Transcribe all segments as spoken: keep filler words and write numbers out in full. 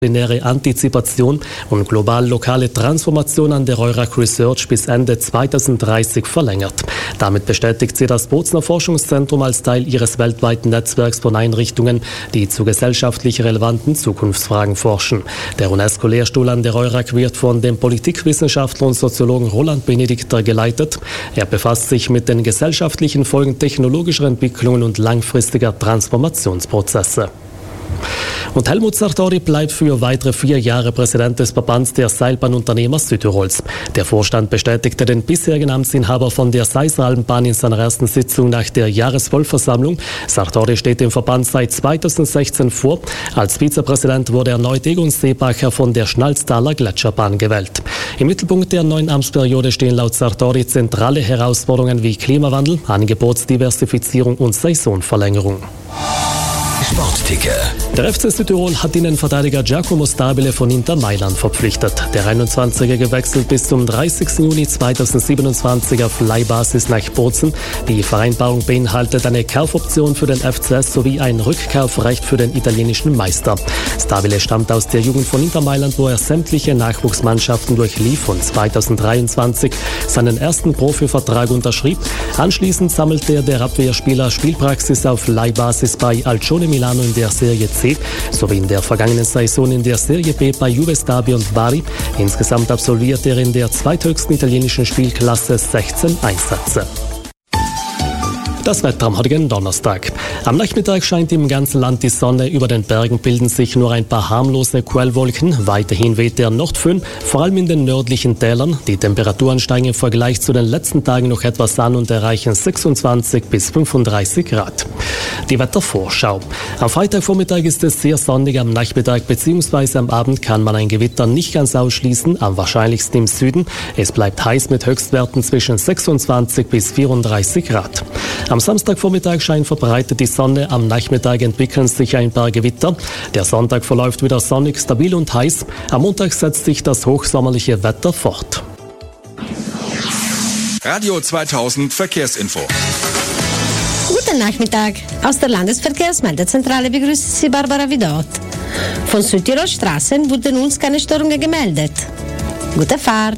Binäre Antizipation und global-lokale Transformation an der Eurac Research bis Ende zweitausenddreißig verlängert. Damit bestätigt sie das Bozner Forschungszentrum als Teil ihres weltweiten Netzwerks von Einrichtungen, die zu gesellschaftlich relevanten Zukunftsfragen forschen. Der UNESCO-Lehrstuhl an der Eurac wird von dem Politikwissenschaftler und Soziologen Roland Benedikter geleitet. Er befasst sich mit den gesellschaftlichen Folgen technologischer Entwicklungen und langfristiger Transformationsprozesse. Und Helmut Sartori bleibt für weitere vier Jahre Präsident des Verbands der Seilbahnunternehmer Südtirols. Der Vorstand bestätigte den bisherigen Amtsinhaber von der Seisser Alpenbahn in seiner ersten Sitzung nach der Jahresvollversammlung. Sartori steht dem Verband seit zweitausendsechzehn vor. Als Vizepräsident wurde erneut Egon Seebacher von der Schnalztaler Gletscherbahn gewählt. Im Mittelpunkt der neuen Amtsperiode stehen laut Sartori zentrale Herausforderungen wie Klimawandel, Angebotsdiversifizierung und Saisonverlängerung. Sportticker. Der F C Südtirol hat Innenverteidiger Giacomo Stabile von Inter Mailand verpflichtet. Der einundzwanzigjährige wechselt bis zum dreißigsten Juni zweitausendsiebenundzwanzig auf Leihbasis nach Bozen. Die Vereinbarung beinhaltet eine Kaufoption für den F C S sowie ein Rückkaufrecht für den italienischen Meister. Stabile stammt aus der Jugend von Inter Mailand, wo er sämtliche Nachwuchsmannschaften durchlief und zweitausenddreiundzwanzig seinen ersten Profivertrag unterschrieb. Anschließend sammelte der Abwehrspieler Spielpraxis auf Leihbasis bei Alcione Milano in der Serie C sowie in der vergangenen Saison in der Serie B bei Juve Stabia und Bari. Insgesamt absolvierte er in der zweithöchsten italienischen Spielklasse sechzehn Einsätze. Das Wetter am heutigen Donnerstag. Am Nachmittag scheint im ganzen Land die Sonne. Über den Bergen bilden sich nur ein paar harmlose Quellwolken. Weiterhin weht der Nordföhn, vor allem in den nördlichen Tälern. Die Temperaturen steigen im Vergleich zu den letzten Tagen noch etwas an und erreichen sechsundzwanzig bis fünfunddreißig Grad. Die Wettervorschau. Am Freitagvormittag ist es sehr sonnig, am Nachmittag bzw. am Abend kann man ein Gewitter nicht ganz ausschließen, am wahrscheinlichsten im Süden. Es bleibt heiß mit Höchstwerten zwischen sechsundzwanzig bis vierunddreißig Grad. Am Samstagvormittag scheint verbreitet die Sonne, am Nachmittag entwickeln sich ein paar Gewitter. Der Sonntag verläuft wieder sonnig, stabil und heiß. Am Montag setzt sich das hochsommerliche Wetter fort. Radio zweitausend Verkehrsinfo. Guten Nachmittag. Aus der Landesverkehrsmeldezentrale begrüßt Sie Barbara Vidot. Von Südtirol Straßen wurden uns keine Störungen gemeldet. Gute Fahrt.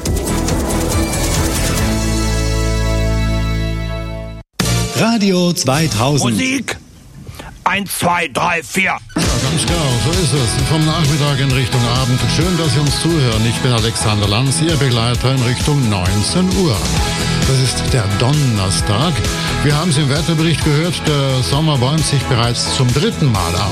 Radio zweitausend. Musik. Eins, zwei, drei, vier. Ja, ganz genau, so ist es. Vom Nachmittag in Richtung Abend. Schön, dass Sie uns zuhören. Ich bin Alexander Lanz, Ihr Begleiter in Richtung neunzehn Uhr. Das ist der Donnerstag. Wir haben es im Wetterbericht gehört, der Sommer bäumt sich bereits zum dritten Mal auf.